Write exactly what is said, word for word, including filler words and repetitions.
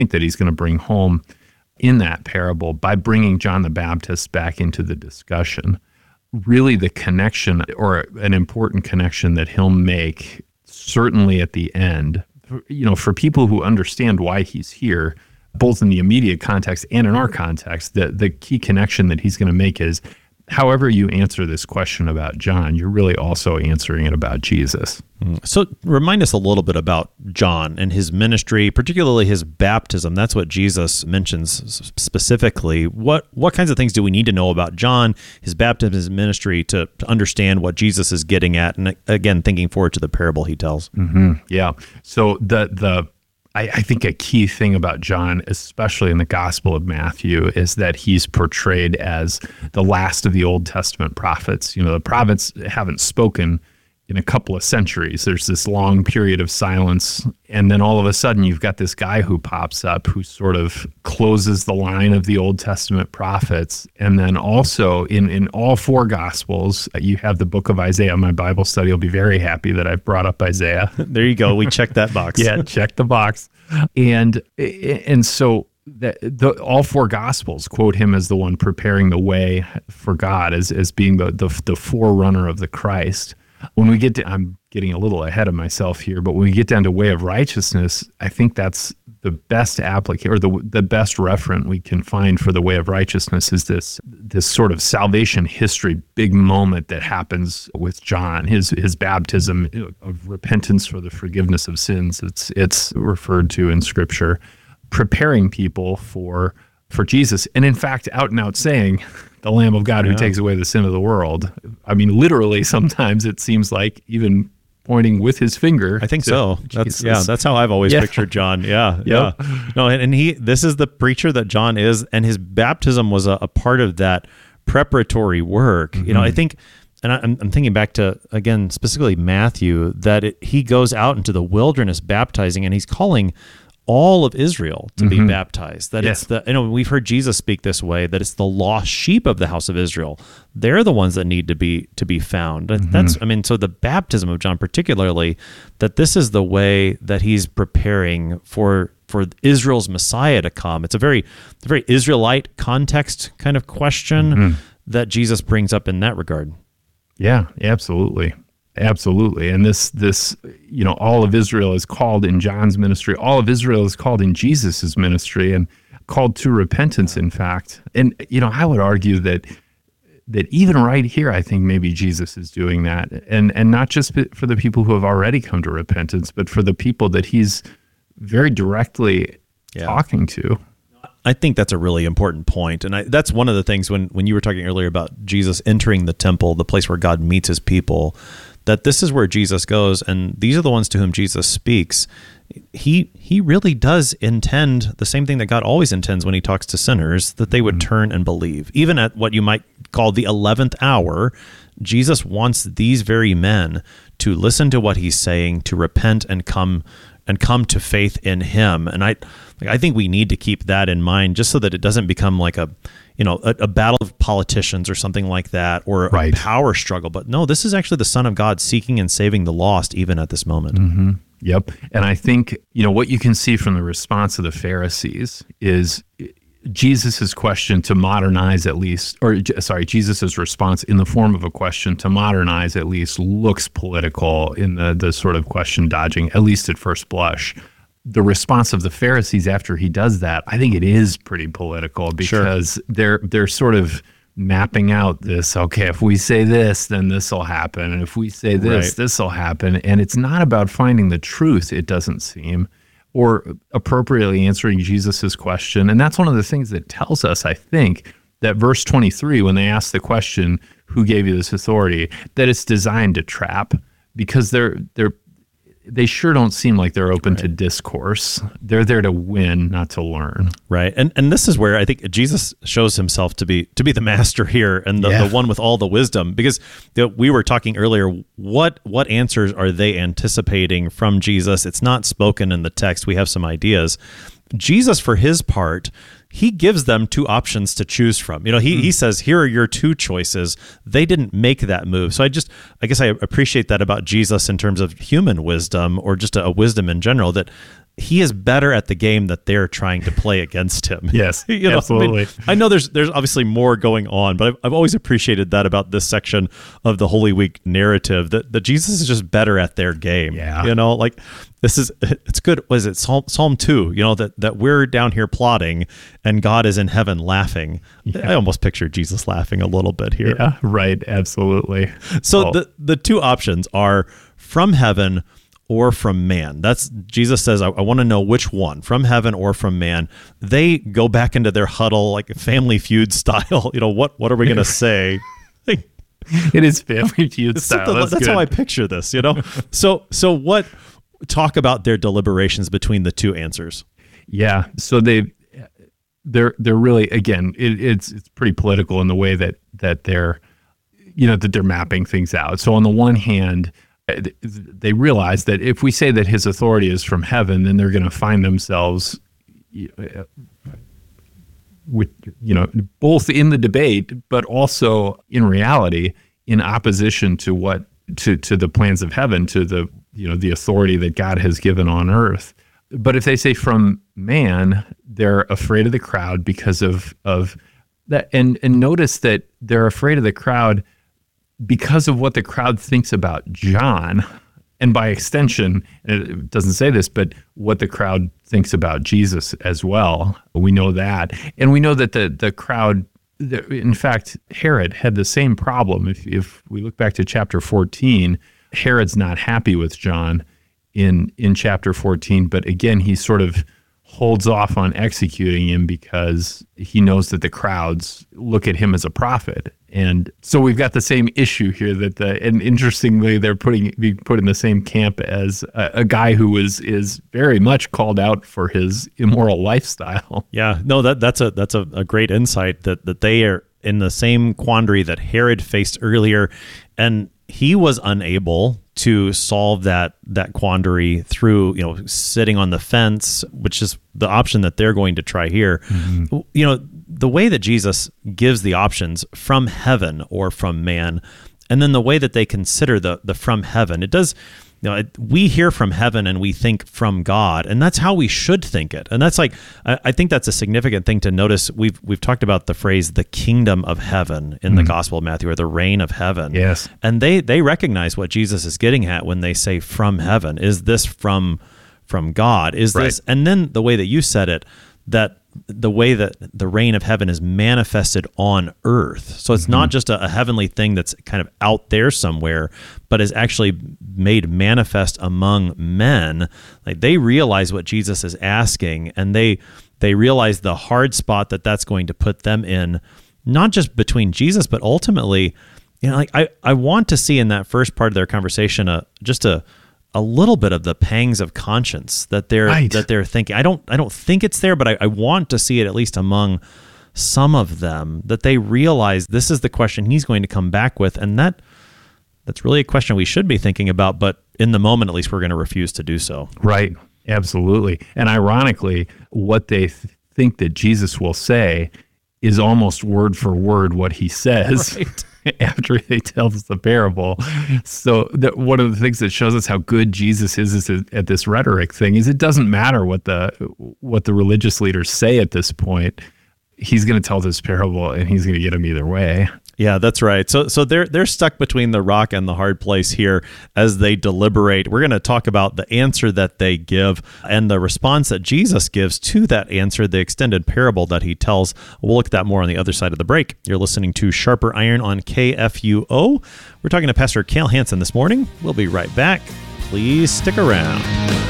that he's going to bring home in that parable by bringing John the Baptist back into the discussion. Really the connection, or an important connection that he'll make, certainly at the end, you know, for people who understand why he's here, both in the immediate context and in our context, the, the key connection that he's going to make is, however you answer this question about John, you're really also answering it about Jesus. So remind us a little bit about John and his ministry, particularly his baptism. That's what Jesus mentions specifically. What what kinds of things do we need to know about John, his baptism, his ministry, to, to understand what Jesus is getting at? And again, thinking forward to the parable he tells. Mm-hmm. Yeah. So the the I, I think a key thing about John, especially in the Gospel of Matthew, is that he's portrayed as the last of the Old Testament prophets. You know, the prophets haven't spoken in a couple of centuries. There's this long period of silence, and then all of a sudden you've got this guy who pops up who sort of closes the line of the Old Testament prophets. And then also in, in all four Gospels, you have the book of Isaiah. My Bible study will be very happy that I've brought up Isaiah. There you go. We checked that box. Yeah, check the box. And and so that the, all four Gospels quote him as the one preparing the way for God, as, as being the, the, the forerunner of the Christ. When we get to, I'm getting a little ahead of myself here, but when we get down to way of righteousness, I think that's the best application, or the the best referent we can find for the way of righteousness is this this sort of salvation history big moment that happens with John, his his baptism of repentance for the forgiveness of sins. It's it's referred to in Scripture, preparing people for for Jesus, and in fact, out and out saying, the Lamb of God who yeah. takes away the sin of the world. I mean, literally, sometimes it seems like even pointing with his finger. I think so. That's yeah. That's how I've always yeah. pictured John. Yeah, yep. yeah. No, and, and he. This is the preacher that John is, and his baptism was a, a part of that preparatory work. Mm-hmm. You know, I think, and I, I'm, I'm thinking back to again specifically Matthew, that it, he goes out into the wilderness baptizing, and he's calling all of Israel to mm-hmm. be baptized. That yes. it's the, you know, we've heard Jesus speak this way, that it's the lost sheep of the house of Israel. They're the ones that need to be to be found. Mm-hmm. That's, I mean, so the baptism of John particularly, that this is the way that he's preparing for for Israel's Messiah to come. It's a very, a very Israelite context kind of question mm-hmm. that Jesus brings up in that regard. Yeah, absolutely. Absolutely. And this, this, you know, all of Israel is called in John's ministry. All of Israel is called in Jesus's ministry and called to repentance, in fact. And, you know, I would argue that that even right here, I think maybe Jesus is doing that. And, and not just for the people who have already come to repentance, but for the people that he's very directly yeah. talking to. I think that's a really important point. And I, that's one of the things when, when you were talking earlier about Jesus entering the temple, the place where God meets his people, that this is where Jesus goes, and these are the ones to whom Jesus speaks. He he really does intend the same thing that God always intends when he talks to sinners, that they would mm-hmm. turn and believe. Even at what you might call the eleventh hour, Jesus wants these very men to listen to what he's saying, to repent and come and come to faith in him. And I like, I think we need to keep that in mind, just so that it doesn't become like a you know, a, a battle of politicians or something like that, or right. a power struggle. But no, this is actually the Son of God seeking and saving the lost, even at this moment. Mm-hmm. Yep. And I think, you know, what you can see from the response of the Pharisees is Jesus's question to modernize at least, or sorry, Jesus's response in the form of a question to modernize at least looks political in the, the sort of question dodging, at least at first blush. The response of the Pharisees after he does that, I think it is pretty political, because sure. they're they're sort of mapping out this, okay, if we say this, then this will happen. And if we say this, right. this will happen. And it's not about finding the truth, it doesn't seem, or appropriately answering Jesus's question. And that's one of the things that tells us, I think, that verse twenty-three, when they ask the question, who gave you this authority, that it's designed to trap, because they're they're they sure don't seem like they're open right. to discourse. They're there to win, not to learn. Right. And and this is where I think Jesus shows himself to be to be the master here, and the, yeah. the one with all the wisdom. Because you know, we were talking earlier, what what answers are they anticipating from Jesus? It's not spoken in the text. We have some ideas. Jesus, for his part, he gives them two options to choose from. You know, he, mm. he says, here are your two choices. They didn't make that move. So I just, I guess I appreciate that about Jesus in terms of human wisdom, or just a, a wisdom in general, that he is better at the game that they're trying to play against him. Yes, you know, absolutely. I, mean, I know there's there's obviously more going on, but I've, I've always appreciated that about this section of the Holy Week narrative, that, that Jesus is just better at their game. Yeah. You know, like this is, it's good. Was it Psalm, Psalm two, you know, that, that we're down here plotting and God is in heaven laughing. Yeah. I almost picture Jesus laughing a little bit here. Yeah, right. Absolutely. So oh. the, the two options are from heaven or from man. That's Jesus says, I, I want to know which one, from heaven or from man. They go back into their huddle, like Family Feud style. You know, what what are we going to say? Like, it is Family Feud style. The, that's that's good. how I picture this, you know? so so what, talk about their deliberations between the two answers. Yeah. So they, they're, they're really, again, it, it's, it's pretty political in the way that, that they're, you know, that they're mapping things out. So on the one hand, they realize that if we say that his authority is from heaven, then they're going to find themselves with, you know, both in the debate, but also in reality, in opposition to what, to, to the plans of heaven, to the, you know, the authority that God has given on earth. But if they say from man, they're afraid of the crowd because of, of that. And, and notice that they're afraid of the crowd because of what the crowd thinks about John, and by extension, it doesn't say this, but what the crowd thinks about Jesus as well. We know that. And we know that the, the crowd, in fact, Herod had the same problem. If, if we look back to chapter fourteen, Herod's not happy with John in, in chapter fourteen, but again, he sort of holds off on executing him because he knows that the crowds look at him as a prophet. And so we've got the same issue here that the, and interestingly, they're putting, being put in the same camp as a, a guy who is, is very much called out for his immoral lifestyle. Yeah, no, that that's a, that's a, a great insight that, that they are in the same quandary that Herod faced earlier. And he was unable to solve that that quandary through, you know, sitting on the fence, which is the option that they're going to try here. Mm-hmm. You know, the way that Jesus gives the options from heaven or from man, and then the way that they consider the the from heaven, it does, you know, it, we hear from heaven and we think from God, and that's how we should think it. And that's like, I, I think that's a significant thing to notice. We've we've talked about the phrase "the kingdom of heaven" in mm. the Gospel of Matthew, or the reign of heaven. Yes, and they they recognize what Jesus is getting at when they say "from heaven." Is this from from God? Is right. this? And then the way that you said it, that the way that the reign of heaven is manifested on earth. So it's mm-hmm. not just a, a heavenly thing that's kind of out there somewhere, but is actually made manifest among men. Like, they realize what Jesus is asking, and they they realize the hard spot that that's going to put them in, not just between Jesus, but ultimately, you know, like I, I want to see in that first part of their conversation, a, just a, a little bit of the pangs of conscience that they're right. that they're thinking. I don't I don't think it's there, but I, I want to see it at least among some of them, that they realize this is the question he's going to come back with, and that that's really a question we should be thinking about, but in the moment, at least, we're going to refuse to do so. Right. Absolutely. And ironically, what they th- think that Jesus will say is almost word for word what he says. Right. After he tells the parable. So that one of the things that shows us how good Jesus is, is at this rhetoric thing is it doesn't matter what the what the religious leaders say at this point. He's going to tell this parable and he's going to get them either way. Yeah, that's right. So so they're they're stuck between the rock and the hard place here as they deliberate. We're going to talk about the answer that they give and the response that Jesus gives to that answer, the extended parable that he tells. We'll look at that more on the other side of the break. You're listening to Sharper Iron on K F U O. We're talking to Pastor Cale Hansen this morning. We'll be right back. Please stick around.